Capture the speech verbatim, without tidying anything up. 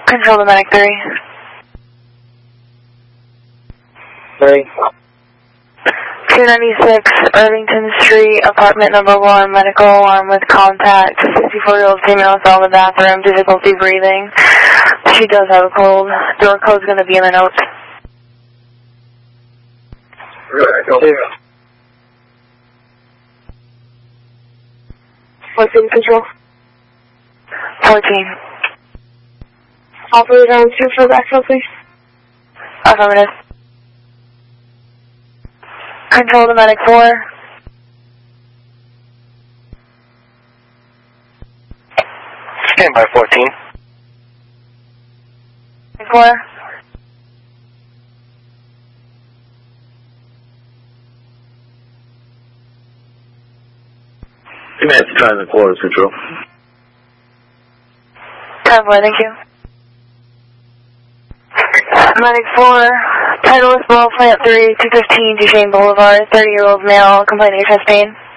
Control to Medic three. Three. two ninety-six Irvington Street, apartment number one, medical alarm with contact. sixty-four-year-old female is in the bathroom, difficulty breathing. She does have a cold. Door code's going to be in the notes. Two. What's in control? fourteen. Operator on two for backfill, please. Affirmative. Control to Medic four. Stand by fourteen. Medic four. Command to try in the quarters, control. ten four, thank you. Medic four, Titleist Ball Plant three, two fifteen Duchesne Boulevard, thirty-year-old male complaining of chest pain.